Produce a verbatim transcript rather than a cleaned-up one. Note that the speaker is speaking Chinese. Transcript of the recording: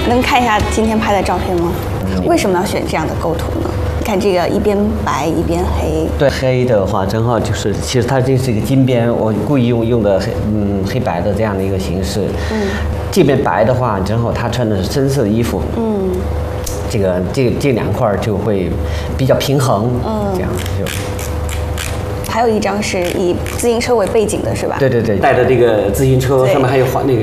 能看一下今天拍的照片吗？为什么要选这样的构图呢？看这个一边白一边黑。 对，黑的话正好就是，其实它这是一个金边，我故意用用的黑嗯黑白的这样的一个形式。嗯，这边白的话，正好他穿的是深色的衣服。嗯，这个这这两块就会比较平衡。嗯，这样就。 还有一张是以自行车为背景的，是吧？ 对对对，带着这个自行车，上面还有画那个